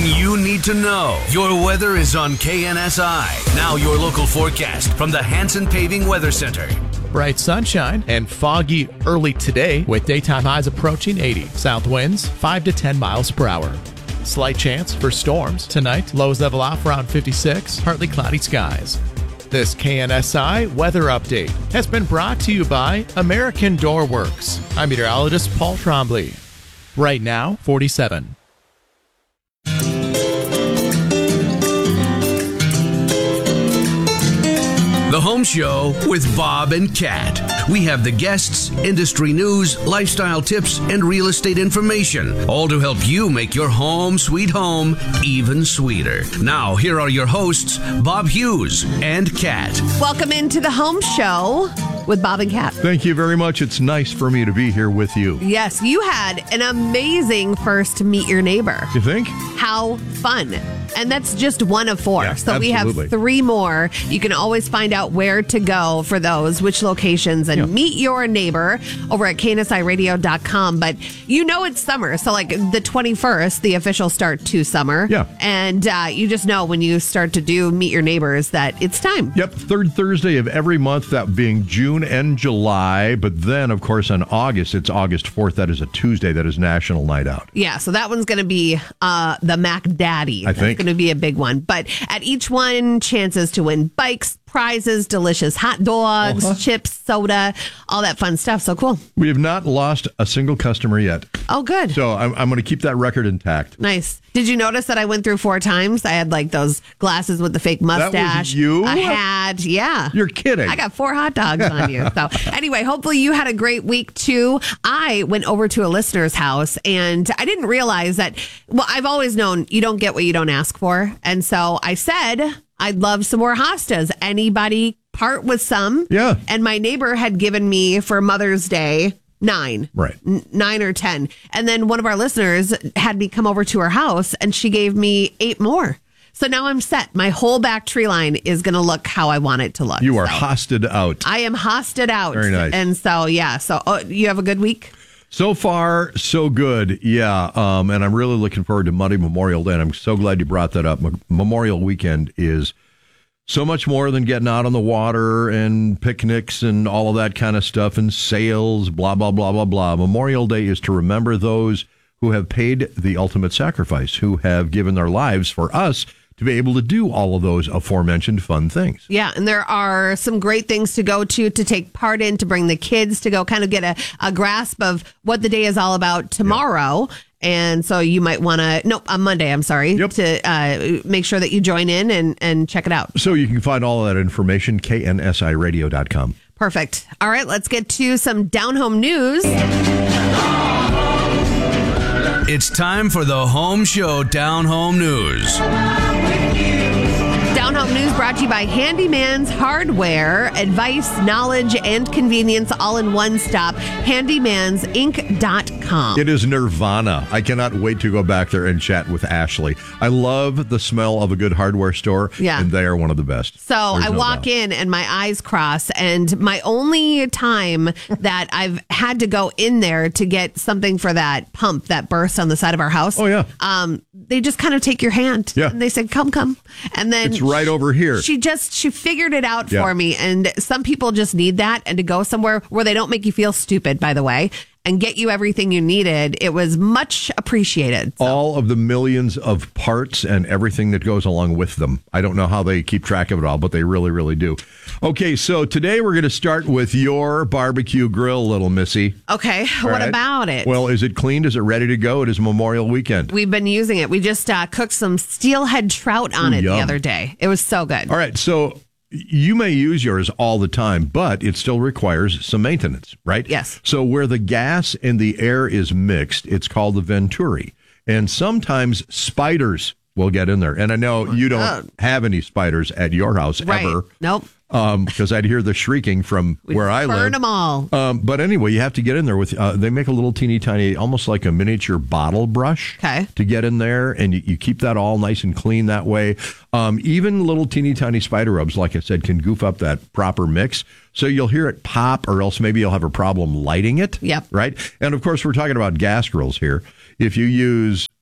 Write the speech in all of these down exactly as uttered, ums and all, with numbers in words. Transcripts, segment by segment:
you need to know. Your weather is on K N S I. Now your local forecast from the Hanson Paving Weather Center. Bright sunshine and foggy early today with daytime highs approaching eighty. South winds five to ten miles per hour. Slight chance for storms tonight. Lows level off around fifty-six. Partly cloudy skies. This K N S I weather update has been brought to you by American Door Works. I'm meteorologist Paul Trombley. Right now, forty-seven. The Home Show with Bob and Kat. We have the guests, industry news, lifestyle tips, and real estate information, all to help you make your home sweet home even sweeter. Now, here are your hosts, Bob Hughes and Kat. Welcome into the Home Show with Bob and Kat. Thank you very much. It's nice for me to be here with you. Yes, you had an amazing first Meet Your Neighbor. You think? How fun. And that's just one of four. Yeah, so absolutely. We have three more. You can always find out where to go for those, which locations, and Yeah. meet your neighbor over at K N S I radio dot com. But you know it's summer. So like the twenty-first, the official start to summer. Yeah. And uh, you just know when you start to do Meet Your Neighbors that it's time. Yep, third Thursday of every month, that being June and July. But then, of course, in August, it's August fourth. That is a Tuesday. That is National Night Out. Yeah, so that one's going to be uh, the Mac Daddy. I That's think. going to be a big one. But at each one, chances to win bikes, prizes, delicious hot dogs, Uh-huh. chips, soda, all that fun stuff. So cool. We have not lost a single customer yet. Oh, good. So I'm, I'm going to keep that record intact. Nice. Did you notice that I went through four times? I had like those glasses with the fake mustache. you? A hat. Yeah. You're kidding. I got four hot dogs on you. So anyway, hopefully you had a great week too. I went over to a listener's house and I didn't realize that, well, I've always known you don't get what you don't ask for. And so I said, I'd love some more hostas. Anybody part with some? Yeah. And my neighbor had given me for Mother's Day nine. Right. N- nine or ten. And then one of our listeners had me come over to her house and she gave me eight more. So now I'm set. My whole back tree line is going to look how I want it to look. You are So hosted out. I am hosted out. Very nice. And so, yeah. So oh, you have a good week? So far, so good. Yeah. Um, and I'm really looking forward to Monday, Memorial Day. And I'm so glad you brought that up. M- Memorial Weekend is so much more than getting out on the water and picnics and all of that kind of stuff and sales, blah, blah, blah, blah, blah. Memorial Day is to remember those who have paid the ultimate sacrifice, who have given their lives for us to be able to do all of those aforementioned fun things. Yeah, and there are some great things to go to, to take part in, to bring the kids to go kind of get a, a grasp of what the day is all about tomorrow. Yep. And so you might want to, no, on Monday, I'm sorry, yep. to uh, make sure that you join in and, and check it out. So you can find all of that information, K N S I radio dot com. Perfect. All right, let's get to some down home news. It's time for the Home Show Down Home News. Down Home News brought to you by Handyman's Hardware. Advice, knowledge, and convenience all in one stop. Handymans Inc dot com. It is nirvana. I cannot wait to go back there and chat with Ashley. I love the smell of a good hardware store, yeah. and they are one of the best. So There's I no walk doubt. in and my eyes cross, and my only time that I've had to go in there to get something for that pump that burst on the side of our house. Oh, yeah. Um, they just kind of take your hand. Yeah. And they said, come, come. And then It's right over here. She just, she figured it out Yeah. for me. And some people just need that, and to go somewhere where they don't make you feel stupid, by the way, and get you everything you needed. It was much appreciated. So. All of the millions of parts and everything that goes along with them. I don't know how they keep track of it all, but they really, really do. Okay, so today we're going to start with your barbecue grill, little missy. Okay, All what right? about it? Well, is it cleaned? Is it ready to go? It is Memorial Weekend. We've been using it. We just uh, cooked some steelhead trout on Ooh, it yum. the other day. It was so good. All right, so you may use yours all the time, but it still requires some maintenance, right? Yes. So where the gas and the air is mixed, it's called the venturi. And sometimes spiders will get in there. And I know you don't Oh. have any spiders at your house Right. ever. Nope. Um, because I'd hear the shrieking from We'd where I live. burn them all. Um, but anyway, you have to get in there with, uh, they make a little teeny tiny, almost like a miniature bottle brush Okay. to get in there. And you, you keep that all nice and clean that way. Um, even little teeny tiny spider rubs, like I said, can goof up that proper mix. So you'll hear it pop, or else maybe you'll have a problem lighting it. Yep. Right. And of course, we're talking about gas grills here. If you use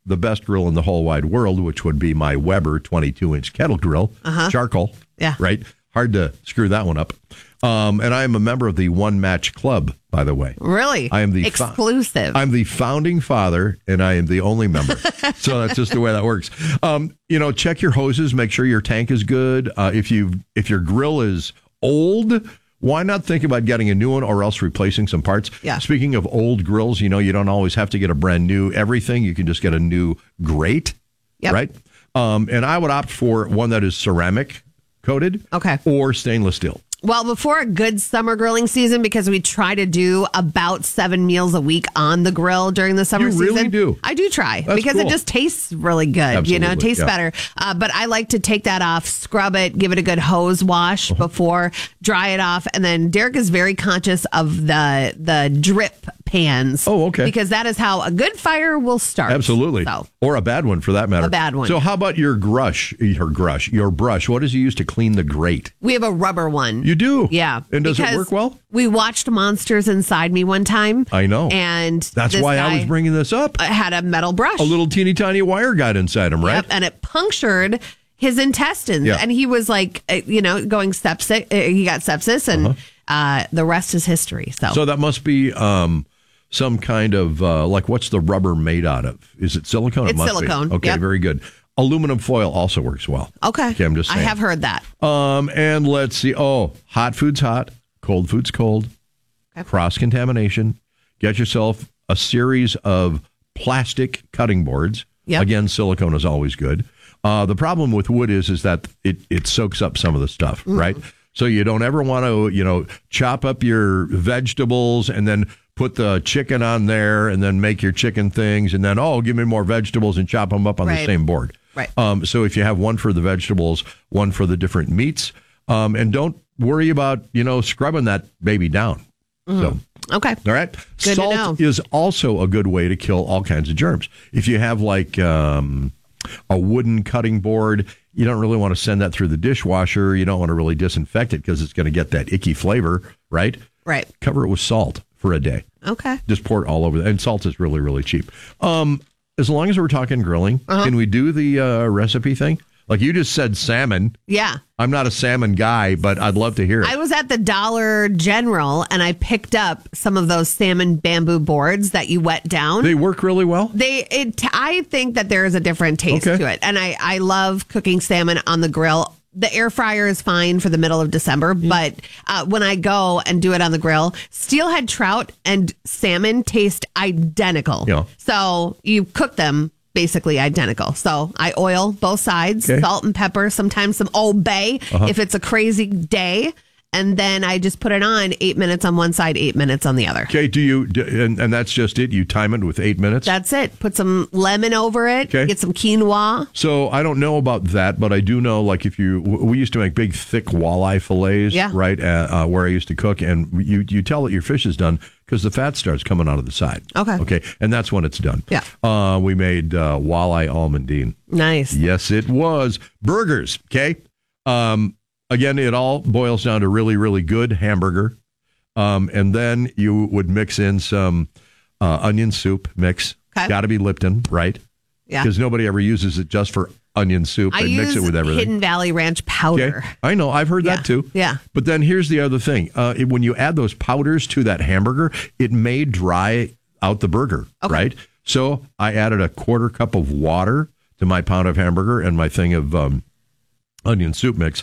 the best grill in the whole wide world, which would be my Weber twenty-two inch kettle grill, uh-huh. charcoal. Yeah. Right? Hard to screw that one up. Um, and I am a member of the One Match Club, by the way. Really? I am the exclusive. Fo- I'm the founding father, and I am the only member. So that's just the way that works. Um, you know, check your hoses, make sure your tank is good. Uh, if you if your grill is old, why not think about getting a new one or else replacing some parts? Yeah. Speaking of old grills, you know, you don't always have to get a brand new everything. You can just get a new grate, yep. right? Um, and I would opt for one that is ceramic coated, okay, or stainless steel. Well, before a good summer grilling season, because we try to do about seven meals a week on the grill during the summer you season. You really do. I do try That's because cool. it just tastes really good. Absolutely, you know, it tastes yeah. better. Uh, but I like to take that off, scrub it, give it a good hose wash uh-huh. before, dry it off. And then Derek is very conscious of the the drip pans. Oh, okay. Because that is how a good fire will start. Absolutely. So, or a bad one for that matter. A bad one. So how about your brush, your brush, your brush? What does you use to clean the grate? We have a rubber one. You do? Yeah. And does it work well? We watched Monsters Inside Me one time. I know. And that's why I was bringing this up. Had a metal brush. A little teeny tiny wire got inside him, right? Yep, and it punctured his intestines. Yeah. And he was like, uh, you know, going sepsis. Uh, he got sepsis, and uh-huh. uh, the rest is history. So, so that must be um, some kind of, uh, like, what's the rubber made out of? Is it silicone? It's it must silicone. Be. Okay, yep. very good. Aluminum foil also works well. Okay. Okay, I'm just saying. I have heard that. Um, and let's see. Oh, hot food's hot. Cold food's cold. Okay. Cross-contamination. Get yourself a series of plastic cutting boards. Yep. Again, silicone is always good. Uh, the problem with wood is is that it, it soaks up some of the stuff, mm. right? So you don't ever want to, you know, chop up your vegetables and then put the chicken on there and then make your chicken things and then, oh, give me more vegetables and chop them up on right. the same board. Right. Um, so if you have one for the vegetables, one for the different meats, um, and don't worry about, you know, scrubbing that baby down. Mm. So. Okay. All right. Good Salt to know. is also a good way to kill all kinds of germs. If you have like um, a wooden cutting board, you don't really want to send that through the dishwasher. You don't want to really disinfect it because it's going to get that icky flavor, right? Right. Cover it with salt for a day. Okay. Just pour it all over. And salt is really, really cheap. Um, as long as we're talking grilling, uh-huh. can we do the uh, recipe thing? Like you just said salmon. Yeah. I'm not a salmon guy, but I'd love to hear it. I was at the Dollar General and I picked up some of those salmon bamboo boards that you wet down. They work really well? They it I think that there is a different taste okay. to it. And I, I love cooking salmon on the grill. The air fryer is fine for the middle of December, mm. but uh, when I go and do it on the grill, steelhead trout and salmon taste identical. Yeah. So you cook them basically identical. So I oil both sides, okay. salt and pepper, sometimes some Old Bay uh-huh. if it's a crazy day. And then I just put it on eight minutes on one side, eight minutes on the other. Okay, do you, do, and, and that's just it? You time it with eight minutes? That's it. Put some lemon over it, okay. get some quinoa. So I don't know about that, but I do know, like if you, we used to make big, thick walleye fillets, yeah. right, uh, uh, where I used to cook, and you, you tell that your fish is done because the fat starts coming out of the side. Okay. Okay, and that's when it's done. Yeah. Uh, we made uh, walleye almondine. Nice. Yes, it was. Burgers, okay? Um, Again, it all boils down to really, really good hamburger. Um, and then you would mix in some uh, onion soup mix. Okay. Got to be Lipton, right? Yeah. Because nobody ever uses it just for onion soup. I They use mix it with everything. Hidden Valley Ranch powder. Okay. I know. I've heard yeah. that too. Yeah. But then here's the other thing. Uh, it, when you add those powders to that hamburger, it may dry out the burger, okay. right? So I added a quarter cup of water to my pound of hamburger and my thing of um, onion soup mix.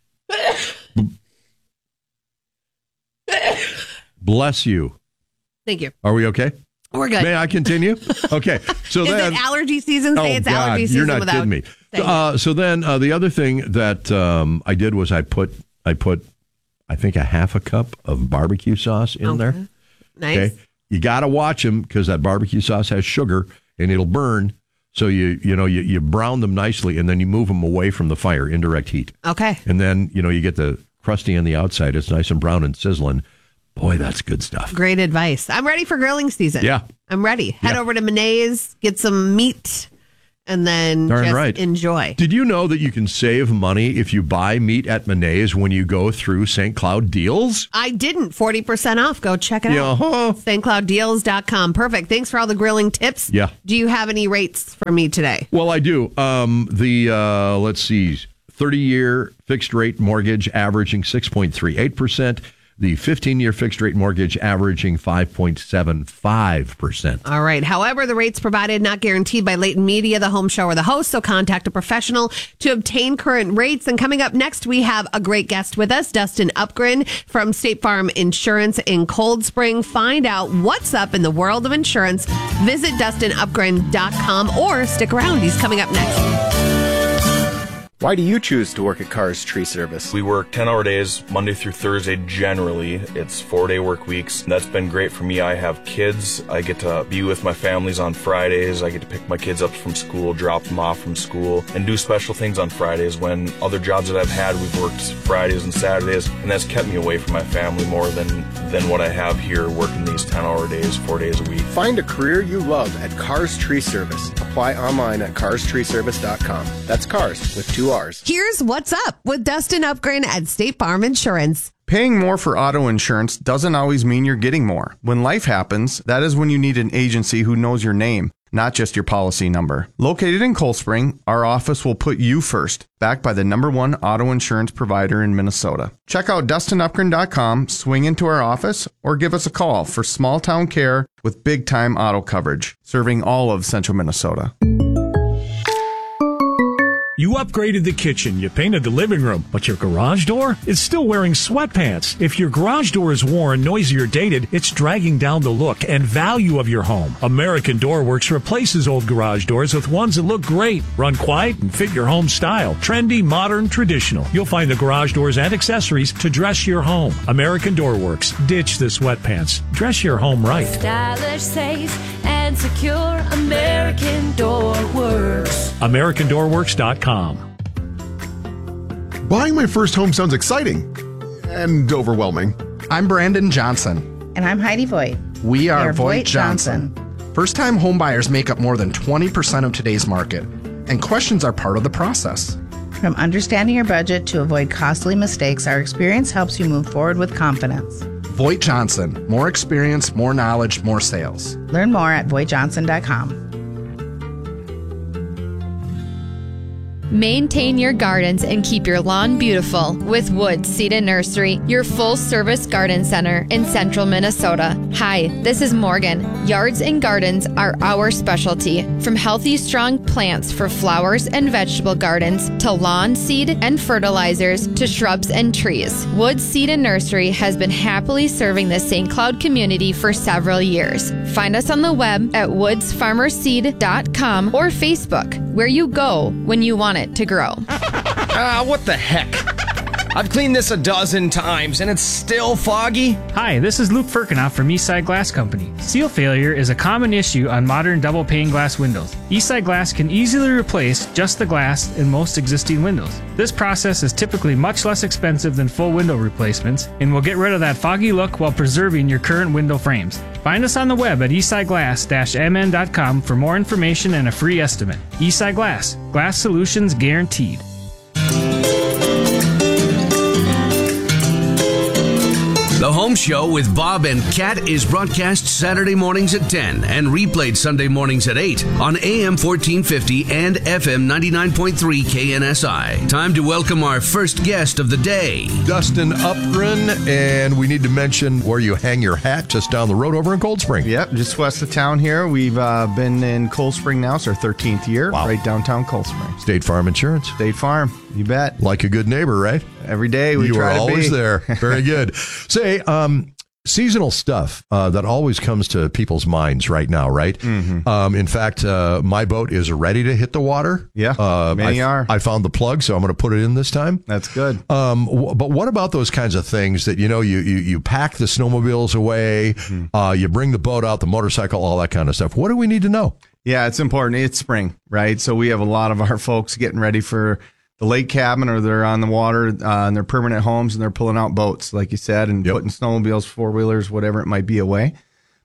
Bless you. Thank you. Are we okay? We're good. May I continue? Okay. So Is then, it allergy season? Say oh it's God, allergy season. You're not without kidding me. Uh, so then uh, the other thing that um, I did was I put I put I think a half a cup of barbecue sauce in okay. there. Nice. Okay. You got to watch them because that barbecue sauce has sugar and it'll burn. So you you know you, you brown them nicely and then you move them away from the fire, indirect heat. Okay. And then you know you get the crusty on the outside. It's nice and brown and sizzling. Boy, that's good stuff. Great advice. I'm ready for grilling season. Yeah. I'm ready. Head yeah. over to Monet's, get some meat, and then Darn just right. enjoy. Did you know that you can save money if you buy meat at Monet's when you go through Saint Cloud Deals? I didn't. forty percent off. Go check it Yeah, out. huh. St Cloud Deals dot com. Perfect. Thanks for all the grilling tips. Yeah. Do you have any rates for me today? Well, I do. Um, the, uh, let's see, thirty-year fixed rate mortgage averaging six point three eight percent. The fifteen-year fixed rate mortgage averaging five point seven five percent. All right. However, the rates provided not guaranteed by Leighton Media, the home show, or the host. So contact a professional to obtain current rates. And coming up next, we have a great guest with us, Dustin Upgren from State Farm Insurance in Cold Spring. Find out what's up in the world of insurance. Visit Dustin Upgren dot com or stick around. He's coming up next. Why do you choose to work at Cars Tree Service? We work ten-hour days, Monday through Thursday generally. It's four-day work weeks. That's been great for me. I have kids. I get to be with my families on Fridays. I get to pick my kids up from school, drop them off from school, and do special things on Fridays. When other jobs that I've had, we've worked Fridays and Saturdays, and that's kept me away from my family more than, than what I have here working these ten-hour days, four days a week. Find a career you love at Cars Tree Service. Apply online at cars tree service dot com. That's cars with two R's. Here's what's up with Dustin Upgren at State Farm Insurance. Paying more for auto insurance doesn't always mean you're getting more. When life happens, that is when you need an agency who knows your name, not just your policy number. Located in Cold Spring, our office will put you first, backed by the number one auto insurance provider in Minnesota. Check out Dustin Upgren dot com, swing into our office, or give us a call for small town care with big time auto coverage, serving all of central Minnesota. You upgraded the kitchen, you painted the living room, but your garage door is still wearing sweatpants. If your garage door is worn, noisy, or dated, it's dragging down the look and value of your home. American Door Works replaces old garage doors with ones that look great, run quiet, and fit your home style. Trendy, modern, traditional. You'll find the garage doors and accessories to dress your home. American Door Works. Ditch the sweatpants. Dress your home right. Stylish, safe, and secure. American Door Works. American Door Works dot com. Buying my first home sounds exciting and overwhelming. I'm Brandon Johnson. And I'm Heidi Voigt. We are, are Voigt, Voigt Johnson. Johnson. First-time home buyers make up more than twenty percent of today's market, and questions are part of the process. From understanding your budget to avoid costly mistakes, our experience helps you move forward with confidence. Voigt Johnson. More experience, more knowledge, more sales. Learn more at voigt johnson dot com. Maintain your gardens and keep your lawn beautiful with Woods Seed and Nursery, your full-service garden center in central Minnesota. Hi, this is Morgan. Yards and gardens are our specialty. From healthy, strong plants for flowers and vegetable gardens to lawn seed and fertilizers to shrubs and trees, Woods Seed and Nursery has been happily serving the Saint Cloud community for several years. Find us on the web at woods farmer seed dot com or Facebook, where you go when you want it to grow. Ah, uh, what the heck? I've cleaned this a dozen times and it's still foggy. Hi, this is Luke Firkinoff from Eastside Glass Company. Seal failure is a common issue on modern double pane glass windows. Eastside Glass can easily replace just the glass in most existing windows. This process is typically much less expensive than full window replacements and will get rid of that foggy look while preserving your current window frames. Find us on the web at eastside glass dash m n dot com for more information and a free estimate. Eastside Glass. Glass solutions guaranteed. The Home Show with Bob and Kat is broadcast Saturday mornings at ten and replayed Sunday mornings at eight on A M fourteen fifty and F M ninety-nine point three K N S I. Time to welcome our first guest of the day, Dustin Upgren, and we need to mention where you hang your hat just down the road over in Cold Spring. Yep, just west of town here. We've uh, been in Cold Spring now. It's our thirteenth year, wow. Right downtown Cold Spring. State Farm Insurance. State Farm, you bet. Like a good neighbor, right? Every day we you try are to always be. there. Very good. Say, um, seasonal stuff uh, that always comes to people's minds right now, right? Mm-hmm. Um, in fact, uh, my boat is ready to hit the water. Yeah, uh, many I, are. I found the plug, so I'm going to put it in this time. That's good. Um, w- but what about those kinds of things that, you know, you you, you pack the snowmobiles away, mm-hmm. uh, you bring the boat out, the motorcycle, all that kind of stuff. What do we need to know? Yeah, it's important. It's spring, right? So we have a lot of our folks getting ready for the lake cabin, or they're on the water uh, in their permanent homes, and they're pulling out boats, like you said, and yep. putting snowmobiles, four-wheelers, whatever it might be, away.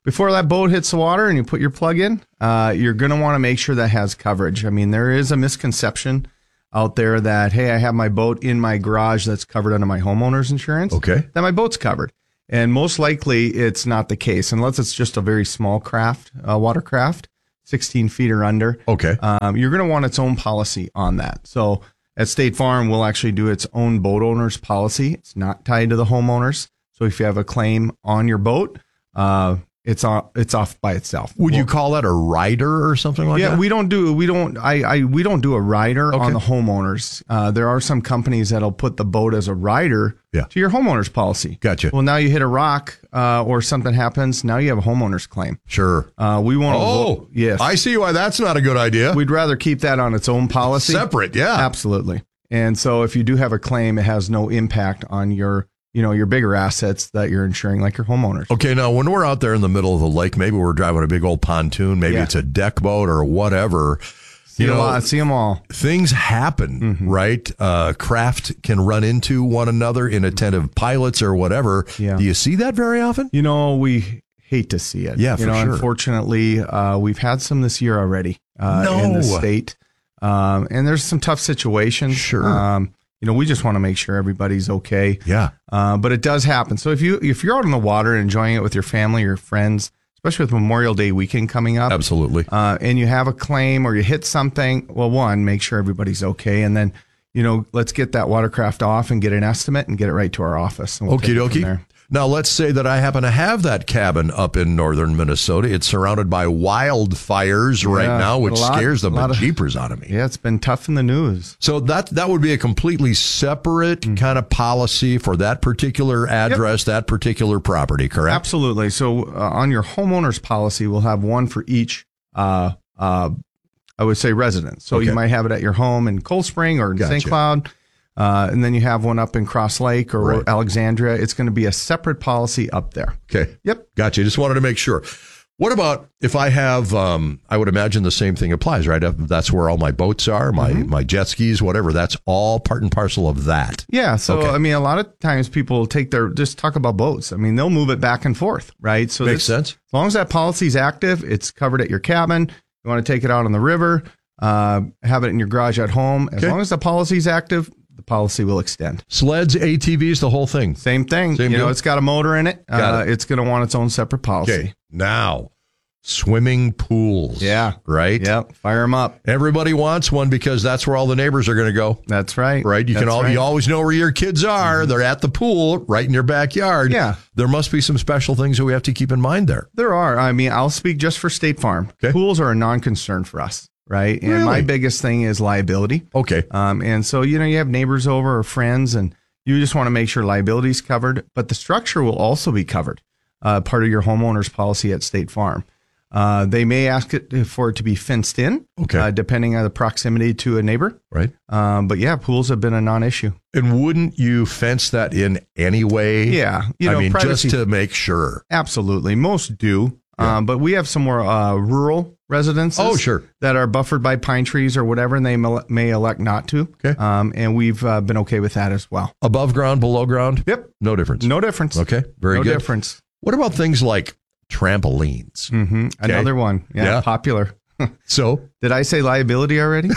before that boat hits the water and you put your plug in, uh, you're going to want to make sure that has coverage. I mean, there is a misconception out there that, hey, I have my boat in my garage that's covered under my homeowner's insurance. Okay. That my boat's covered. And most likely it's not the case unless it's just a very small craft, uh, watercraft, sixteen feet or under. Okay. Um, you're going to want its own policy on that. So at State Farm, we'll actually do its own boat owner's policy. It's not tied to the homeowners. So if you have a claim on your boat, uh, it's on, it's off by itself. Would you call that a rider or something like yeah, that? we don't do we don't I, I we don't do a rider Okay. on the homeowners. Uh, there are some companies that'll put the boat as a rider Yeah. to your homeowner's policy. Gotcha. Well, now you hit a rock uh, or something happens. Now you have a homeowner's claim. Sure. Uh, we want to. Oh, yes. I see why that's not a good idea. We'd rather keep that on its own policy, Separate, yeah. absolutely. And so if you do have a claim, it has no impact on your you know your bigger assets that you're insuring, like your homeowners. Okay, now when we're out there in the middle of the lake, maybe we're driving a big old pontoon, maybe Yeah. it's a deck boat or whatever. See you a know, lot, see them all. Things happen, Mm-hmm. right? Uh, craft can run into one another, inattentive pilots or whatever. Yeah. Do you see that very often? You know, we hate to see it. Yeah, you for know, sure. Unfortunately, uh, we've had some this year already uh, No. in the state, um, and there's some tough situations. Sure. Um, you know, we just want to make sure everybody's okay. Yeah. Uh, but it does happen. So if you if you're out on the water and enjoying it with your family or friends, especially with Memorial Day weekend coming up, Absolutely. uh, and you have a claim or you hit something, well, one, make sure everybody's okay, and then you know, let's get that watercraft off and get an estimate and get it right to our office. And we'll Okie take it from dokie. there. Now, let's say that I happen to have that cabin up in northern Minnesota. It's surrounded by wildfires right Yeah, now, which a lot- scares the a lot of- bejeepers out of me. Yeah, it's been tough in the news. So that that would be a completely separate Mm-hmm. kind of policy for that particular address, that particular property, correct? Absolutely. So uh, on your homeowner's policy, we'll have one for each, uh, uh, I would say, residence. So Okay. you might have it at your home in Cold Spring or in Gotcha. Saint Cloud. Uh, and then you have one up in Cross Lake or Right. Alexandria. It's going to be a separate policy up there. Okay. Yep. Gotcha. Just wanted to make sure. What about if I have, um, I would imagine the same thing applies, right? If that's where all my boats are, my, Mm-hmm. my jet skis, whatever. That's all part and parcel of that. Yeah. So, Okay. I mean, a lot of times people take their, just talk about boats. I mean, they'll move it back and forth, right? So Makes this- sense. As long as that policy's active, it's covered at your cabin. You want to take it out on the river, uh, have it in your garage at home. As Okay. long as the policy's active, the policy will extend. Sleds, A T Vs, the whole thing. Same thing. Same you know, deal? it's got a motor in it. Got uh, it. It's going to want its own separate policy. Okay. Now, swimming pools. Yeah. Right? Yep. Fire them up. Everybody wants one because that's where all the neighbors are going to go. That's right. Right? You can That's all right. you always know where your kids are. They're at the pool right in your backyard. Yeah. There must be some special things that we have to keep in mind there. There are. I mean, I'll speak just for State Farm. Okay. Pools are a non-concern for us, right? And my Really? biggest thing is liability. Okay. Um, and so, you know, you have neighbors over or friends, and you just want to make sure liability is covered, but the structure will also be covered, uh, part of your homeowner's policy at State Farm. Uh, they may ask it for it to be fenced in, Okay. uh, depending on the proximity to a neighbor. Right. Um, but yeah, pools have been a non-issue. And wouldn't you fence that in anyway? Yeah. You know, I mean, privacy- just to make sure. Absolutely. Most do. Um, but we have some more uh, rural residences Oh, sure. that are buffered by pine trees or whatever, and they may, may elect not to. Okay. Um, and we've uh, been okay with that as well. Above ground, below ground? Yep. No difference. No difference. Okay. Very no good. difference. What about things like trampolines? Mm-hmm. Okay. Another one. Yeah, Yeah. popular. So, Did I say liability already?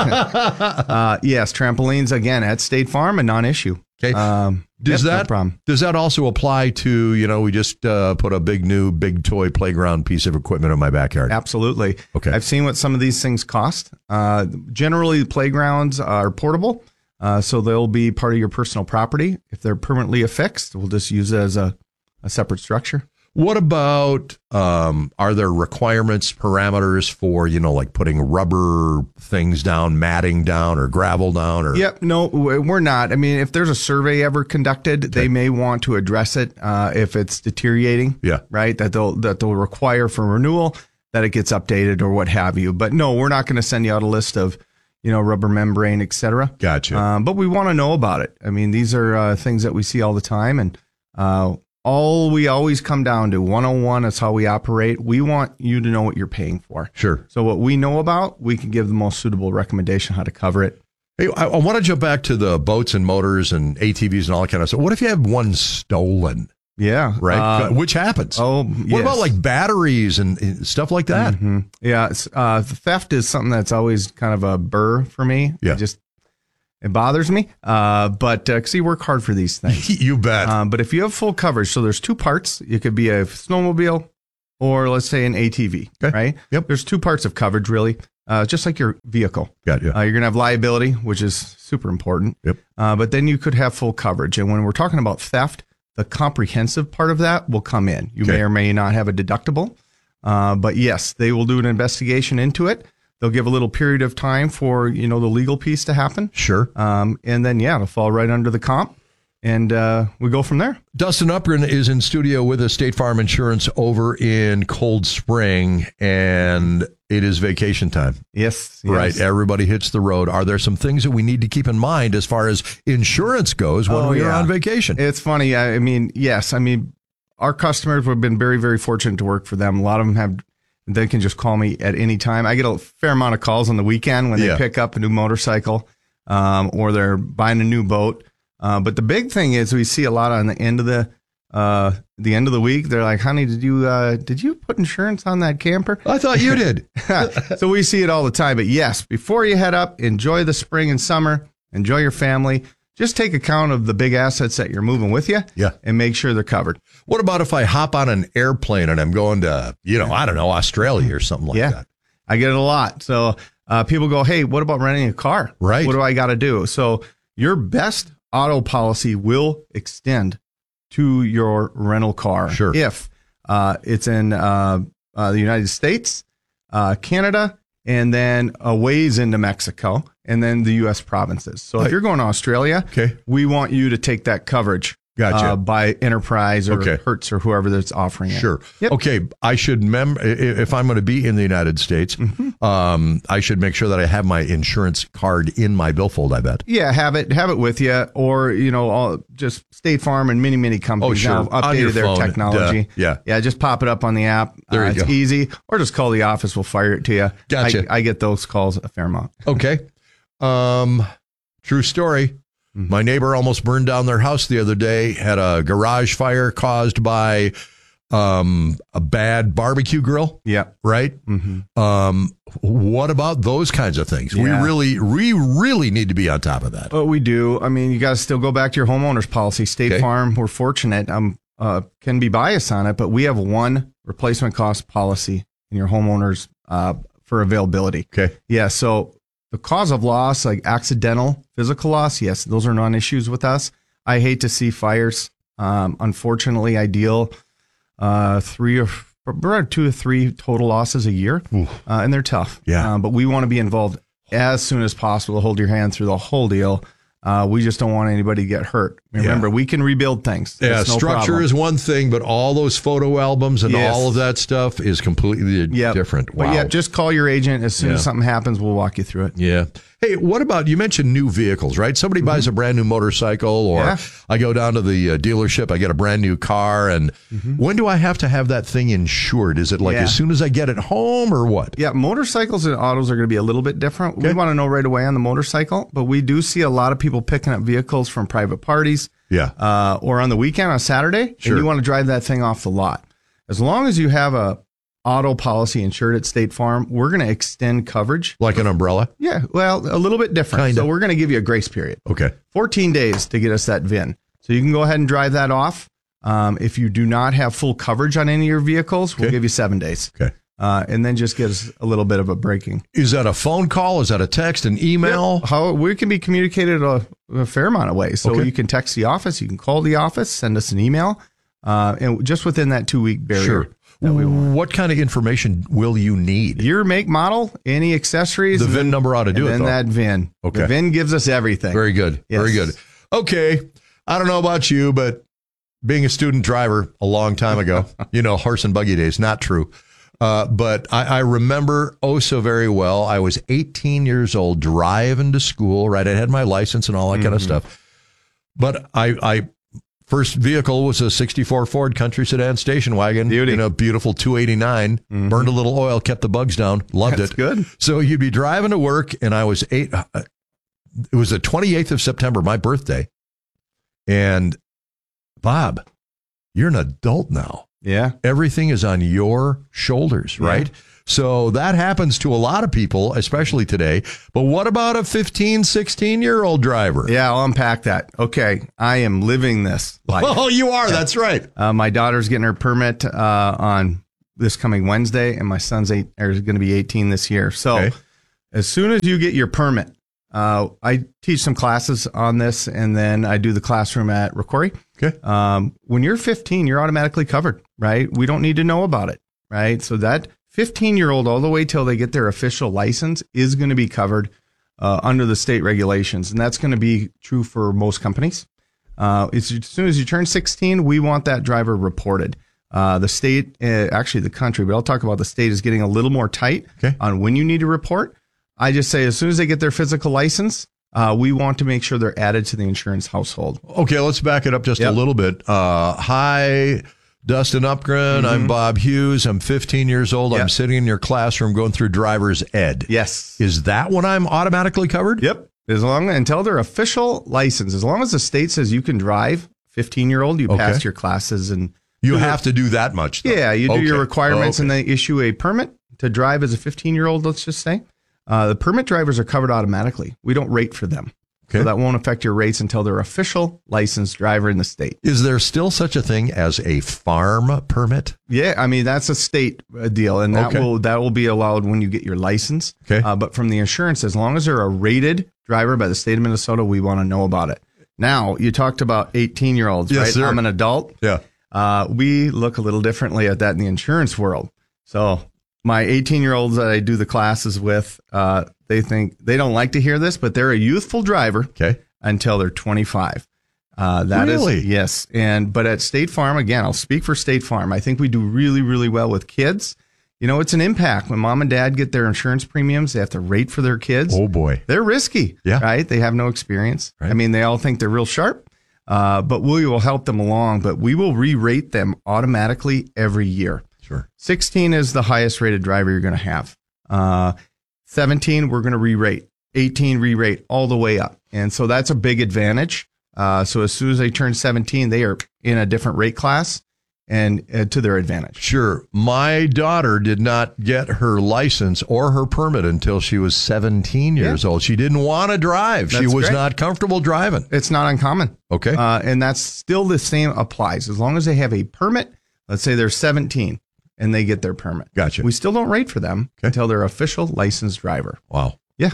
uh, yes, trampolines, again, at State Farm, a non-issue. okay. Um, does yep, no that problem. does that also apply to, you know, we just uh, put a big new big toy playground piece of equipment in my backyard? Absolutely. Okay. I've seen what some of these things cost. Uh, generally, playgrounds are portable, uh, so they'll be part of your personal property. If they're permanently affixed, we'll just use it as a, a separate structure. What about, um, are there requirements, parameters for, you know, like putting rubber things down, matting down, or gravel down? Or Yep. No, we're not. I mean, if there's a survey ever conducted, they may want to address it uh, if it's deteriorating. Yeah. Right. That they'll that they'll require for renewal, that it gets updated or what have you. But no, we're not going to send you out a list of, you know, rubber membrane, et cetera. Gotcha. Um, but we want to know about it. I mean, these are uh, things that we see all the time, and uh, all we always come down to one oh one is how we operate. We want you to know what you're paying for. Sure. So what we know about, we can give the most suitable recommendation how to cover it. Hey, I, I want to jump back to the boats and motors and A T Vs and all that kind of stuff. What if you have one stolen? Yeah. Right. Uh, Which happens. Oh, What yes. about like batteries and and stuff like that? Mhm. Yeah. It's, uh, theft is something that's always kind of a burr for me. Yeah. It just, it bothers me. Uh, but, uh, cause you work hard for these things. You bet. Um, but if you have full coverage, so there's two parts. It could be a snowmobile or let's say an A T V, Okay. right? Yep. There's two parts of coverage really. Uh, just like your vehicle. Got you. Uh, you're going to have liability, which is super important. Yep. Uh, but then you could have full coverage. And when we're talking about theft, the comprehensive part of that will come in. You Okay. may or may not have a deductible. Uh, but yes, they will do an investigation into it. They'll give a little period of time for, you know, the legal piece to happen. Sure. Um, and then, yeah, it'll fall right under the comp. And uh, we go from there. Dustin Upgren is in studio with us, State Farm Insurance over in Cold Spring, and it is vacation time. Yes, yes. Right. Everybody hits the road. Are there some things that we need to keep in mind as far as insurance goes when Oh, we are yeah. on vacation? It's funny. I I mean, yes. I mean, our customers, we've been very, very fortunate to work for them. A lot of them have, they can just call me at any time. I get a fair amount of calls on the weekend when Yeah. they pick up a new motorcycle um, or they're buying a new boat. Uh, but the big thing is we see a lot on the end of the uh, the end of the week. They're like, honey, did you uh, did you put insurance on that camper? I thought you did. So we see it all the time. But yes, before you head up, enjoy the spring and summer, enjoy your family. Just take account of the big assets that you're moving with you, Yeah. and make sure they're covered. What about if I hop on an airplane and I'm going to, you know, I don't know, Australia or something like yeah, that? I get it a lot. So uh, people go, hey, what about renting a car? Right. What do I got to do? So your best auto policy will extend to your rental car. Sure. If uh, it's in uh, uh, the United States, uh, Canada, and then a ways into Mexico, and then the U S provinces. So Right. if you're going to Australia, Okay. we want you to take that coverage. Gotcha. Uh, by Enterprise or Okay. Hertz or whoever that's offering it. Sure. Yep. Okay. I should mem i- if I'm going to be in the United States, Mm-hmm. um, I should make sure that I have my insurance card in my billfold, I bet. Yeah, have it have it with you, or you know, all, just State Farm and many many companies Oh, sure. now have On your updated their phone. technology. Duh. Yeah. yeah, just pop it up on the app. There Uh, you it's go. easy, or just call the office. We'll fire it to you. Gotcha. I, I get those calls a fair amount. Okay. Um, true story. Mm-hmm. My neighbor almost burned down their house the other day, had a garage fire caused by um, a bad barbecue grill. Yeah. Right. Mm-hmm. Um, what about those kinds of things? We Yeah. really, we really need to be on top of that. But we do. I mean, you got to still go back to your homeowner's policy. State Okay. Farm, we're fortunate. Um, uh, can be biased on it, but we have one replacement cost policy in your homeowners uh, for availability. Okay. Yeah. So the cause of loss, like accidental physical loss, yes, those are non-issues with us. I hate to see fires. Um, unfortunately, I deal uh, three or around two to three total losses a year, uh, and they're tough. Yeah. Uh, but we want to be involved as soon as possible to hold your hand through the whole deal. Uh, we just don't want anybody to get hurt. Remember, Yeah. we can rebuild things. Yeah, It's no structure problem. is one thing, but all those photo albums and Yes. all of that stuff is completely Yep. different. Wow. But yeah, just call your agent as soon Yeah. as something happens. We'll walk you through it. Yeah. Hey, what about, you mentioned new vehicles, right? Somebody buys a brand new motorcycle, or Yeah. I go down to the uh, dealership, I get a brand new car, and when do I have to have that thing insured? Is it like Yeah. as soon as I get it home, or what? Yeah, motorcycles and autos are going to be a little bit different. We Okay. want to know right away on the motorcycle, but we do see a lot of people picking up vehicles from private parties. Yeah. Uh, or on the weekend on Saturday, Sure. and you want to drive that thing off the lot. As long as you have a auto policy insured at State Farm, we're going to extend coverage. Like an umbrella? Yeah, well, a little bit different. Kinda. So we're going to give you a grace period. Okay. fourteen days to get us that V I N. So you can go ahead and drive that off. Um, if you do not have full coverage on any of your vehicles, we'll Okay. give you seven days. Okay. Uh, and then just give us a little bit of a breaking. Is that a phone call? Is that a text, an email? Yep. How we can be communicated a, a fair amount of ways. So Okay. you can text the office, you can call the office, send us an email, uh, and just within that two week barrier. Sure. that we want. What kind of information will you need? Your make, model, any accessories. The and V I N then- number ought to do and it, then though. that V I N. Okay. The V I N gives us everything. Very good. Very Yes. good. Okay. I don't know about you, but being a student driver a long time ago, you know, horse and buggy days, not true. Uh, but I, I remember oh so very well. I was eighteen years old driving to school, right? I had my license and all that kind of stuff. But I, I first vehicle was a sixty-four Ford country sedan station wagon. Beauty. In a beautiful two eighty-nine. Burned a little oil, kept the bugs down. Loved That's it. good. So you'd be driving to work, and I was eight. Uh, it was the twenty-eighth of September, my birthday. And Bob, you're an adult now. Yeah. Everything is on your shoulders, right? Yeah. So that happens to a lot of people, especially today. But what about a fifteen, sixteen-year-old driver? Yeah, I'll unpack that. Okay, I am living this life. Oh, you are. Okay. That's right. Uh, my daughter's getting her permit uh, on this coming Wednesday, and my son's eight, or is going to be eighteen this year. So okay. as soon as you get your permit, uh, I teach some classes on this, and then I do the classroom at Rocori. Okay. Um, when you're fifteen, you're automatically covered, right? We don't need to know about it, right? So that fifteen-year-old all the way till they get their official license is going to be covered uh, under the state regulations, and that's going to be true for most companies. Uh, it's, as soon as you turn sixteen, we want that driver reported. Uh, the state, uh, actually the country, but I'll talk about the state, is getting a little more tight okay. on when you need to report. I just say as soon as they get their physical license, uh, we want to make sure they're added to the insurance household. Okay, let's back it up just yep. a little bit. Uh, hi, Dustin Upgren. Mm-hmm. I'm Bob Hughes. I'm fifteen years old. Yep. I'm sitting in your classroom going through driver's ed. Yes. Is that when I'm automatically covered? Yep. As long until their official license, as long as the state says you can drive, fifteen-year-old, you okay. passed your classes and you have to do that much. Though. Yeah, you do okay. your requirements okay. and they issue a permit to drive as a fifteen-year-old. Let's just say uh, the permit drivers are covered automatically. We don't rate for them. Okay. So that won't affect your rates until they're official licensed driver in the state. Is there still such a thing as a farm permit? Yeah, I mean that's a state deal, and that okay. will that will be allowed when you get your license. Okay. Uh, but from the insurance, as long as they're a rated driver by the state of Minnesota, we want to know about it. Now, you talked about eighteen-year-olds, yes, right? Sir. I'm an adult. Yeah. Uh, we look a little differently at that in the insurance world. So my eighteen-year-olds that I do the classes with, uh, they think they don't like to hear this, but they're a youthful driver okay. until they're twenty-five. Uh, that really? is, yes. And, but at State Farm, again, I'll speak for State Farm. I think we do really, really well with kids. You know, it's an impact when mom and dad get their insurance premiums. They have to rate for their kids. Oh boy. They're risky. Yeah. Right. They have no experience. Right. I mean, they all think they're real sharp, uh, but we will help them along, but we will re-rate them automatically every year. Sure. sixteen is the highest rated driver you're going to have. Uh, seventeen, we're going to re-rate. eighteen, re-rate all the way up. And so that's a big advantage. Uh, so as soon as they turn seventeen, they are in a different rate class and uh, to their advantage. Sure. My daughter did not get her license or her permit until she was seventeen years yeah. old. She didn't want to drive. That's she was great. not comfortable driving. It's not uncommon. Okay. Uh, and that's still the same applies. As long as they have a permit, let's say they're seventeen. And they get their permit. Gotcha. We still don't rate for them okay. until they're official licensed driver. Wow. Yeah.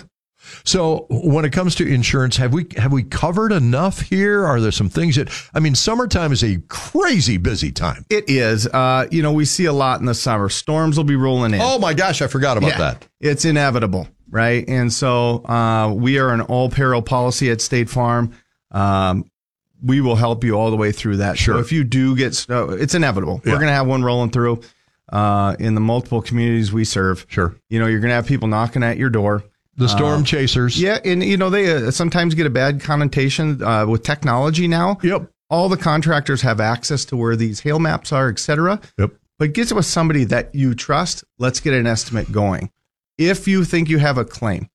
So when it comes to insurance, have we have we covered enough here? Are there some things that, I mean, summertime is a crazy busy time. It is. Uh, you know, we see a lot in the summer. Storms will be rolling in. Oh my gosh, I forgot about yeah. that. It's inevitable, right? And so uh, we are an all peril policy at State Farm. Um, we will help you all the way through that. Sure. So if you do get snow, it's inevitable. Yeah. We're going to have one rolling through. Uh, in the multiple communities we serve. Sure. You know, you're going to have people knocking at your door. The storm uh, chasers. Yeah. And, you know, they uh, sometimes get a bad connotation uh, with technology now. Yep. All the contractors have access to where these hail maps are, et cetera. Yep. But get with somebody that you trust. Let's get an estimate going. If you think you have a claim,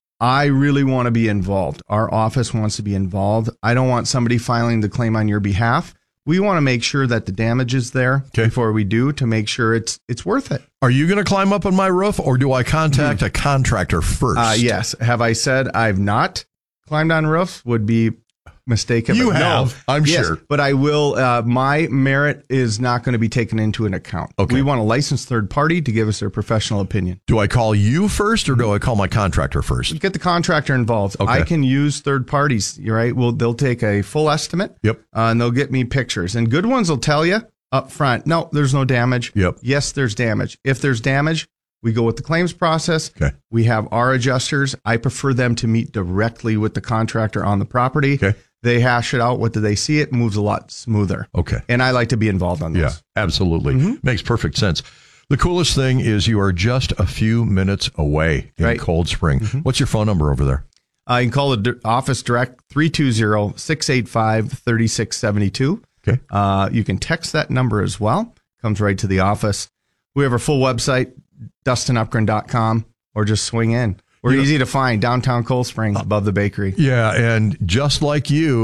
I really want to be involved. Our office wants to be involved. I don't want somebody filing the claim on your behalf. We want to make sure that the damage is there okay. before we do to make sure it's it's worth it. Are you going to climb up on my roof or do I contact mm-hmm. a contractor first? Uh, yes. Have I said I've not climbed on roofs? Would be mistaken. You have, no. I'm yes, sure. But I will. Uh, my merit is not going to be taken into an account. Okay. We want a licensed third party to give us their professional opinion. Do I call you first or do I call my contractor first? Get the contractor involved. Okay. I can use third parties. You're right. Well, they'll take a full estimate. Yep. Uh, and they'll get me pictures. And good ones will tell you up front, no, there's no damage. Yep. Yes, there's damage. If there's damage, we go with the claims process. Okay. We have our adjusters. I prefer them to meet directly with the contractor on the property. Okay. They hash it out. What do they see? It moves a lot smoother. Okay. And I like to be involved on those. Yeah, absolutely. Mm-hmm. Makes perfect sense. The coolest thing is you are just a few minutes away in right. Cold Spring. Mm-hmm. What's your phone number over there? Uh, you can call the office direct, three two zero, six eight five, three six seven two. Okay. Uh, you can text that number as well. Comes right to the office. We have our full website, dustin upgren dot com, or just swing in. We're you easy know, to find, downtown Cold Spring, above the bakery. Yeah, and just like you,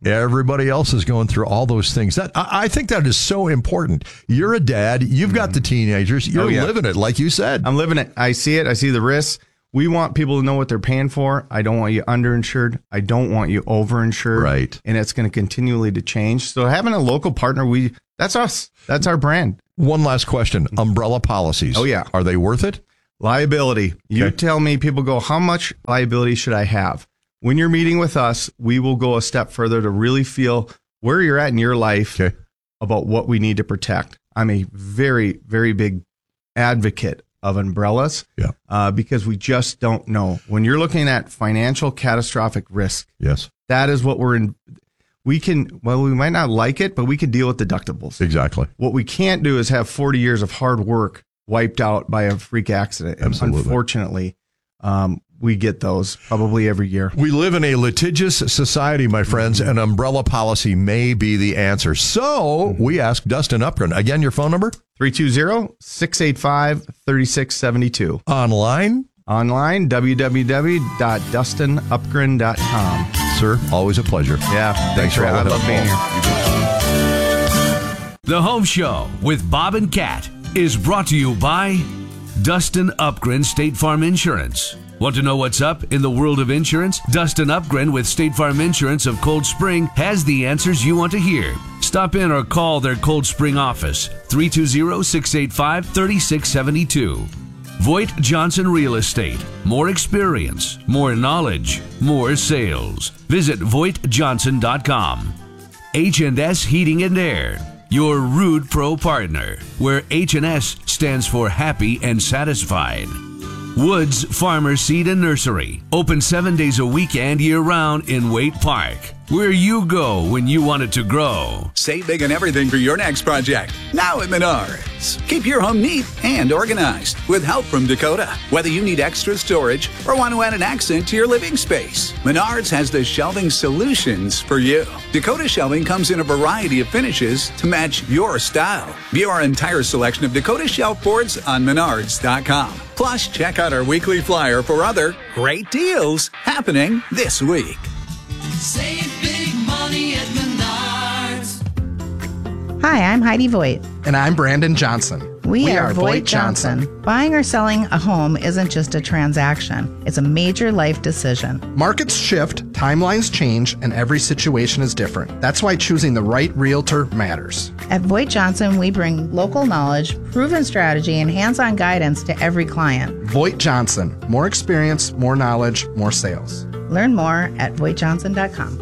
Everybody else is going through all those things. That I, I think that is so important. You're a dad. You've got the teenagers. You're Oh, yeah. living it, like you said. I'm living it. I see it. I see the risks. We want people to know what they're paying for. I don't want you underinsured. I don't want you overinsured. Right. And it's going to continually to change. So having a local partner, we that's us. That's our brand. One last question. Umbrella policies. Oh, yeah. Are they worth it? Liability. You Okay. tell me, people go, how much liability should I have? When you're meeting with us, we will go a step further to really feel where you're at in your life Okay. about what we need to protect. I'm a very, very big advocate of umbrellas Yeah. uh, because we just don't know. When you're looking at financial catastrophic risk, Yes. that is what we're in. We can, well, we might not like it, but we can deal with deductibles. Exactly. What we can't do is have forty years of hard work wiped out by a freak accident. And Absolutely. unfortunately, um, we get those probably every year. We live in a litigious society, my friends, and umbrella policy may be the answer. So we asked Dustin Upgren. Again, your phone number? three two zero, six eight five, three six seven two. Online? Online, w w w dot dustin upgren dot com. Sir, always a pleasure. Yeah, thanks, for for all I the love help. being here. The Home Show with Bob and Kat is brought to you by Dustin Upgren State Farm Insurance. Want to know what's up in the world of insurance? Dustin Upgren with State Farm Insurance of Cold Spring has the answers you want to hear. Stop in or call their Cold Spring office, three two zero, six eight five, three six seven two. Voigt Johnson Real Estate. More experience, more knowledge, more sales. Visit voigt johnson dot com. H and S Heating and Air, your Rude Pro partner, where H and S stands for happy and satisfied. Woods Farmer Seed and Nursery, open seven days a week and year-round in Waite Park, where you go when you want it to grow. Save big on everything for your next project. Now at Menards. Keep your home neat and organized with help from Dakota. Whether you need extra storage or want to add an accent to your living space, Menards has the shelving solutions for you. Dakota shelving comes in a variety of finishes to match your style. View our entire selection of Dakota shelf boards on menards dot com. Plus, check out our weekly flyer for other great deals happening this week. Save big money at Menards. Hi, I'm Heidi Voigt. And I'm Brandon Johnson. We, are, Voigt Johnson. Buying or selling a home isn't just a transaction, it's a major life decision. Markets shift, timelines change, and every situation is different. That's why choosing the right realtor matters. At Voigt Johnson, we bring local knowledge, proven strategy, and hands-on guidance to every client. Voigt Johnson. More experience, more knowledge, more sales. Learn more at voigt johnson dot com.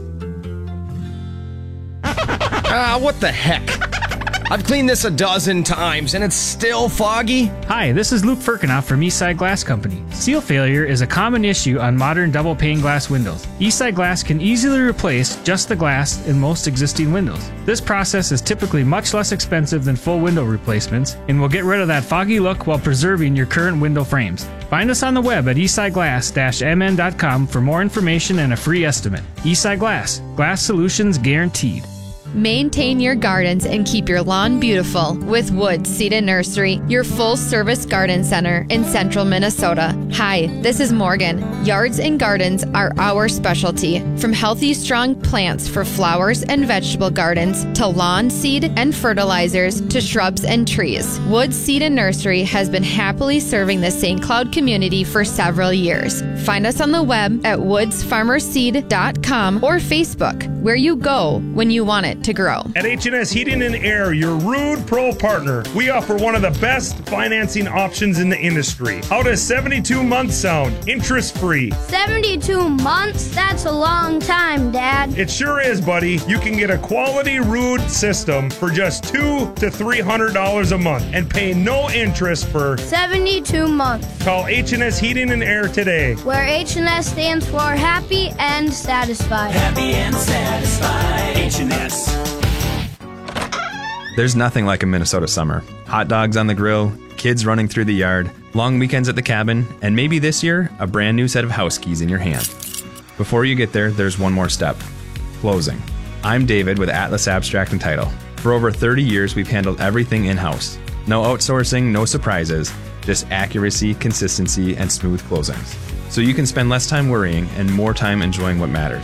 Ah, what the heck? I've cleaned this a dozen times and it's still foggy. Hi, this is Luke Firkinoff from Eastside Glass Company. Seal failure is a common issue on modern double pane glass windows. Eastside Glass can easily replace just the glass in most existing windows. This process is typically much less expensive than full window replacements and will get rid of that foggy look while preserving your current window frames. Find us on the web at eastside glass dash m n dot com for more information and a free estimate. Eastside Glass, glass solutions guaranteed. Maintain your gardens and keep your lawn beautiful with Woods Seed and Nursery, your full-service garden center in central Minnesota. Hi, this is Morgan. Yards and gardens are our specialty. From healthy, strong plants for flowers and vegetable gardens to lawn seed and fertilizers to shrubs and trees, Woods Seed and Nursery has been happily serving the Saint Cloud community for several years. Find us on the web at woods farmer seed dot com or Facebook, where you go when you want it to grow. At H and S Heating and Air, your Rude Pro partner, we offer one of the best financing options in the industry. How does seventy-two months sound? Interest-free. seventy-two months? That's a long time, Dad. It sure is, buddy. You can get a quality Rude system for just two to three hundred dollars a month and pay no interest for seventy-two months. Call H and S Heating and Air today. Where H and S stands for happy and satisfied. Happy and satisfied. H and S. There's nothing like a Minnesota summer. Hot dogs on the grill, kids running through the yard, long weekends at the cabin, and maybe this year, a brand new set of house keys in your hand. Before you get there, there's one more step. Closing. I'm David with Atlas Abstract and Title. For over thirty years, we've handled everything in-house. No outsourcing, no surprises, just accuracy, consistency, and smooth closings. So you can spend less time worrying and more time enjoying what matters.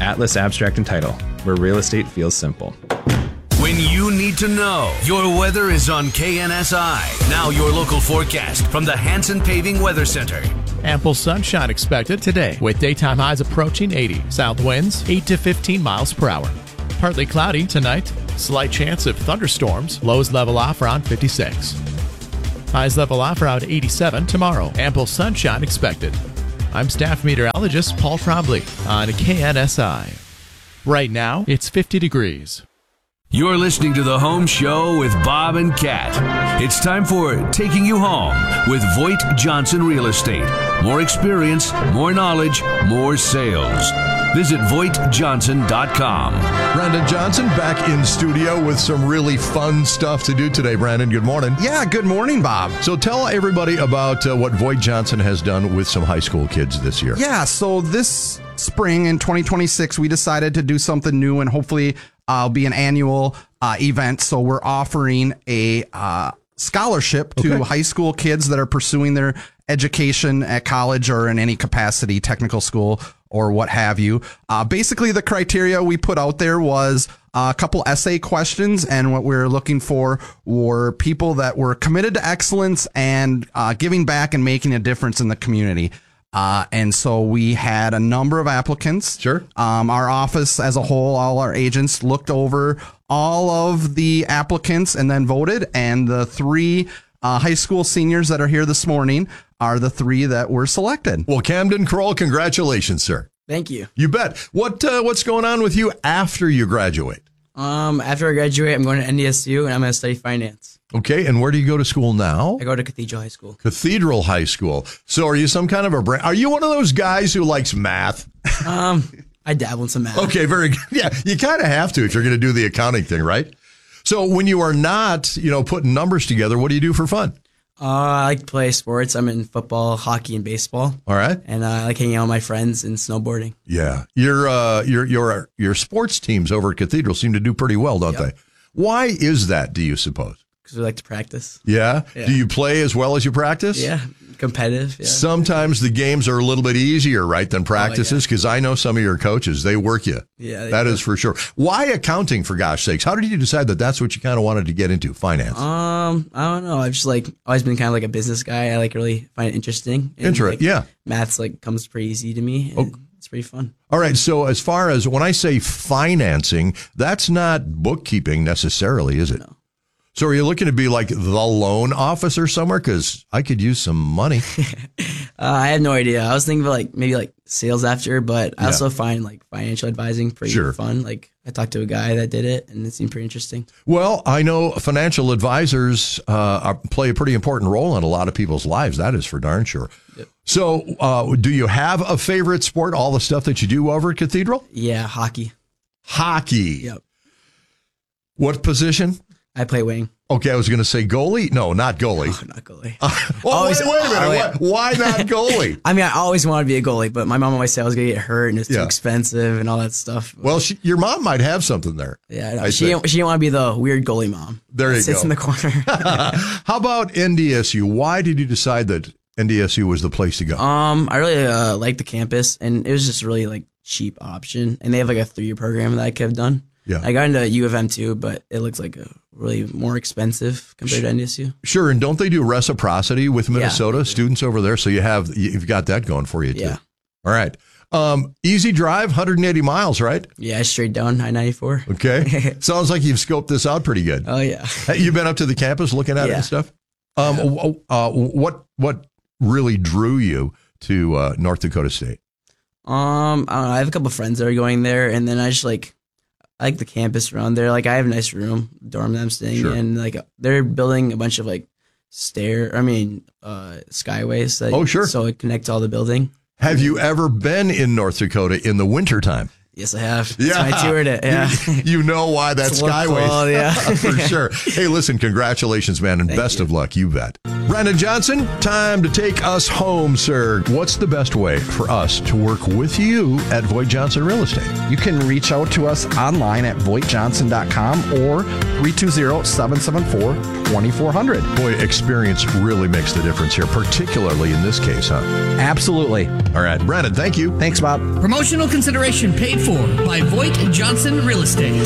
Atlas Abstract and Title, where real estate feels simple. When you need to know, your weather is on K N S I. Now your local forecast from the Hanson Paving Weather Center. Ample sunshine expected today with daytime highs approaching eighty. South winds eight to fifteen miles per hour. Partly cloudy tonight. Slight chance of thunderstorms. Lows level off around fifty-six. Highs level off around eighty-seven tomorrow. Ample sunshine expected. I'm staff meteorologist Paul Trombley on K N S I. Right now, it's fifty degrees. You're listening to The Home Show with Bob and Kat. It's time for Taking You Home with Voight Johnson Real Estate. More experience, more knowledge, more sales. Visit voight johnson dot com. Brandon Johnson back in studio with some really fun stuff to do today. Brandon, good morning. Yeah, good morning, Bob. So tell everybody about uh, what Voight Johnson has done with some high school kids this year. Yeah, so this spring in twenty twenty-six, we decided to do something new and hopefully uh, be an annual uh, event. So we're offering a uh, scholarship to Okay. high school kids that are pursuing their education at college or in any capacity, technical school or what have you. Uh, basically, the criteria we put out there was a couple essay questions, and what we were looking for were people that were committed to excellence and uh, giving back and making a difference in the community. Uh, and so we had a number of applicants. Sure. Um, our office as a whole, all our agents looked over all of the applicants and then voted. And the three uh, high school seniors that are here this morning are the three that were selected. Well, Camden Kroll, congratulations, sir. Thank you. You bet. What uh, What's going on with you after you graduate? Um, after I graduate, I'm going to N D S U and I'm going to study finance. Okay, and where do you go to school now? I go to Cathedral High School. Cathedral High School. So are you some kind of a brain? Are you one of those guys who likes math? Um, I dabble in some math. Okay, very good. Yeah, you kind of have to if you're going to do the accounting thing, right? So when you are not, you know, putting numbers together, what do you do for fun? Uh, I like to play sports. I'm in football, hockey, and baseball. All right. And uh, I like hanging out with my friends and snowboarding. Yeah, your uh, your your your sports teams over at Cathedral seem to do pretty well, don't Yep. they? Why is that? Do you suppose? Because we like to practice. Yeah? Yeah. Do you play as well as you practice? Yeah, competitive. Yeah. Sometimes the games are a little bit easier, right, than practices? Because I know some of your coaches, they work you. Yeah, they That do. is for sure. Why accounting, for gosh sakes? How did you decide that that's what you kind of wanted to get into, finance? Um, I don't know. I've just like always been kind of like a business guy. I like really find it interesting. And, Interesting, like, yeah. Maths like comes pretty easy to me. And It's pretty fun. All right, so as far as when I say financing, that's not bookkeeping necessarily, is it? No. So are you looking to be like the loan officer somewhere? Because I could use some money. Uh, I had no idea. I was thinking about like maybe like sales after, but I Yeah. also find like financial advising pretty Sure. fun. Like I talked to a guy that did it, and it seemed pretty interesting. Well, I know financial advisors uh, are, play a pretty important role in a lot of people's lives. That is for darn sure. So uh, do you have a favorite sport, all the stuff that you do over at Cathedral? Yeah, hockey. Hockey. Yep. What position? I play wing. Okay, I was going to say goalie. No, not goalie. No, not goalie. well, Always- wait, wait a minute. oh, yeah. Why, why not goalie? I mean, I always wanted to be a goalie, but my mom always said I was going to get hurt and it's Yeah. too expensive and all that stuff. Well, she, your mom might have something there. Yeah, I know. I she, think. didn't, she didn't want to be the weird goalie mom. There that you sits go. in the corner. How about N D S U? Why did you decide that N D S U was the place to go? Um, I really uh, liked the campus, and it was just really like cheap option. And they have like a three year program that I could have done. Yeah. I got into U of M too, but it looks like a really more expensive compared to N D S U. Sure, and don't they do reciprocity with Yeah, Minnesota students over there? So you have you've got that going for you too. Yeah. All right. Um, easy drive, one hundred eighty miles, right? Yeah, straight down I ninety-four. Okay. Sounds like you've scoped this out pretty good. Oh yeah. Hey, you've been up to the campus looking at it Yeah. and stuff. Um, w- uh, what what really drew you to uh, North Dakota State? Um, I don't know. I have a couple of friends that are going there, and then I just like I like the campus around there. Like I have a nice room, dorm that I'm staying Sure. in. Like they're building a bunch of like stair. I mean, uh, skyways. That, Oh, sure. So it connects all the building. Have you ever been in North Dakota in the wintertime? Yes, I have. That's why I toured it. Yeah. You, you know why that's It's a little Skyway. cold, yeah. For sure. Hey, listen, congratulations, man, and Thank best you. of luck. You bet. Brandon Johnson, time to take us home, sir. What's the best way for us to work with you at Voigt Johnson Real Estate? You can reach out to us online at voigt johnson dot com or three two zero, seven seven four, two four zero zero. Boy, experience really makes the difference here, particularly in this case, huh? Absolutely. All right, Brandon, thank you. Thanks, Bob. Promotional consideration paid for by Voigt Johnson Real Estate.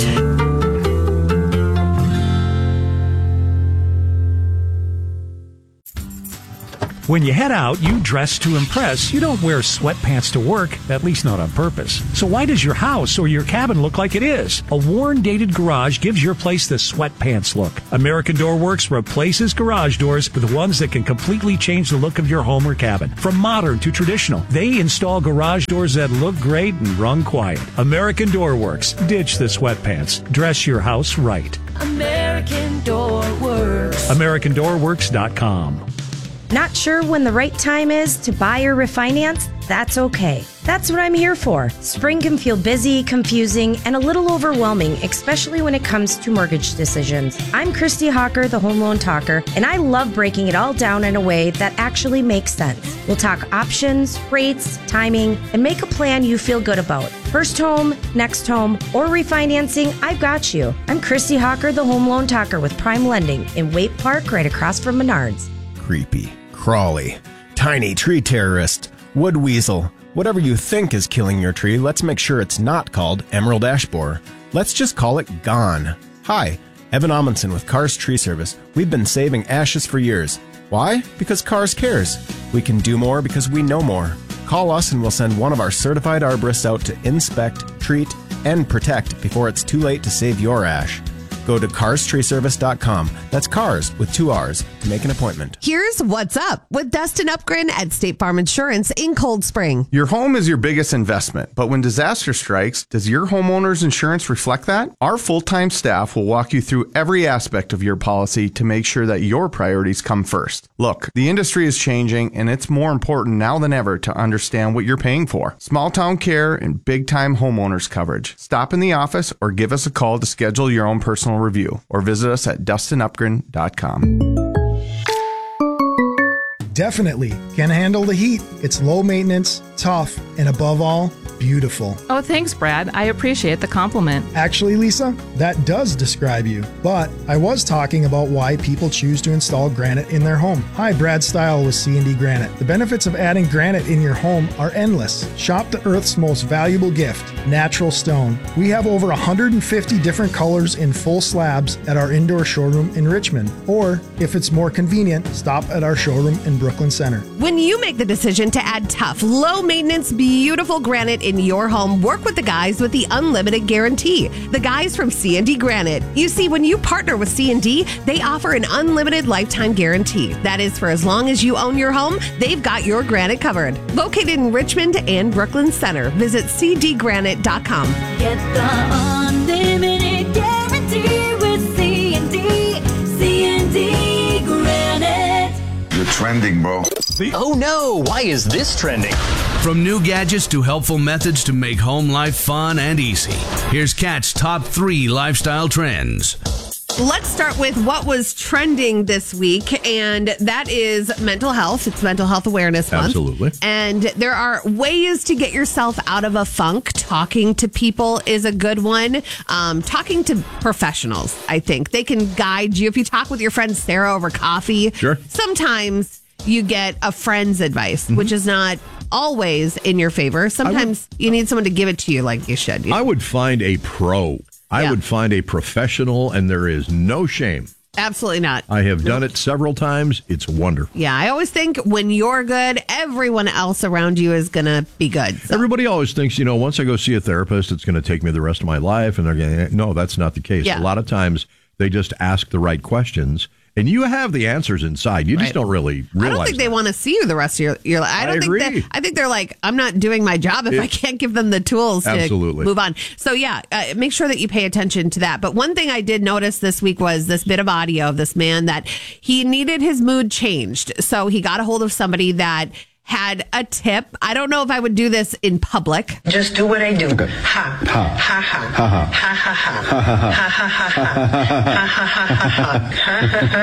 When you head out, you dress to impress. You don't wear sweatpants to work, at least not on purpose. So why does your house or your cabin look like it is? A worn, dated garage gives your place the sweatpants look. American Door Works replaces garage doors with ones that can completely change the look of your home or cabin. From modern to traditional, they install garage doors that look great and run quiet. American Door Works. Ditch the sweatpants. Dress your house right. American Door Works. American Door Works dot com. Not sure when the right time is to buy or refinance? That's okay. That's what I'm here for. Spring can feel busy, confusing, and a little overwhelming, especially when it comes to mortgage decisions. I'm Christy Hawker, the Home Loan Talker, and I love breaking it all down in a way that actually makes sense. We'll talk options, rates, timing, and make a plan you feel good about. First home, next home, or refinancing, I've got you. I'm Christy Hawker, the Home Loan Talker with Prime Lending in Waite Park, right across from Menards. Creepy, crawly, tiny tree terrorist, wood weasel, whatever you think is killing your tree, let's make sure it's not called emerald ash borer. Let's just call it gone. Hi, Evan Amundsen with Cars Tree Service. We've been saving ashes for years. Why? Because Cars cares. We can do more because we know more. Call us and we'll send one of our certified arborists out to inspect, treat, and protect before it's too late to save your ash. Go to cars tree service dot com. That's cars with two R's to make an appointment. Here's what's up with Dustin Upgren at State Farm Insurance in Cold Spring. Your home is your biggest investment, but when disaster strikes, does your homeowner's insurance reflect that? Our full-time staff will walk you through every aspect of your policy to make sure that your priorities come first. Look, the industry is changing, and it's more important now than ever to understand what you're paying for. Small town care and big-time homeowners coverage. Stop in the office or give us a call to schedule your own personal review, or visit us at dustin upgren dot com. Definitely can handle the heat. It's low maintenance, tough, and above all, beautiful. Oh, thanks, Brad. I appreciate the compliment. Actually, Lisa, that does describe you. But I was talking about why people choose to install granite in their home. Hi, Brad Style with C and D Granite. The benefits of adding granite in your home are endless. Shop the Earth's most valuable gift, natural stone. We have over one hundred fifty different colors in full slabs at our indoor showroom in Richmond. Or, if it's more convenient, stop at our showroom in Brooklyn Center. When you make the decision to add tough, low-maintenance, beautiful granite in your home, work with the guys with the Unlimited Guarantee. The guys from C and D Granite. You see, when you partner with C and D, they offer an unlimited lifetime guarantee. That is for as long as you own your home, they've got your granite covered. Located in Richmond and Brooklyn Center. Visit c d granite dot com. Get the unlimited guarantee with C and D. C and D Granite. You're trending, bro. Oh no, why is this trending? From new gadgets to helpful methods to make home life fun and easy. Here's Kat's top three lifestyle trends. Let's start with what was trending this week, and that is mental health. It's Mental Health Awareness Month. Absolutely. And there are ways to get yourself out of a funk. Talking to people is a good one. Um, talking to professionals, I think. They can guide you. If you talk with your friend Sarah over coffee, sure. Sometimes you get a friend's advice, mm-hmm. which is not always in your favor. Sometimes would, you need someone to give it to you like you should. You know? I would find a pro. I yeah. would find a professional, and there is no shame. Absolutely not. I have done it several times. It's wonderful. Yeah, I always think when you're good, everyone else around you is going to be good. So. Everybody always thinks, you know, once I go see a therapist, it's going to take me the rest of my life. And they're going, no, that's not the case. Yeah. A lot of times they just ask the right questions. And you have the answers inside. You right. just don't really realize. I don't think that. they want to see you the rest of your, your life. I don't I think agree. that. I think they're like, I'm not doing my job if it, I can't give them the tools to absolutely. move on. So yeah, uh, make sure that you pay attention to that. But one thing I did notice this week was this bit of audio of this man that he needed his mood changed. So he got a hold of somebody that had a tip. I don't know if I would do this in public. Just do what I do. Okay. Ha. Ha. Ha ha. Ha ha ha. Ha ha ha. Ha ha ha. Ha ha ha.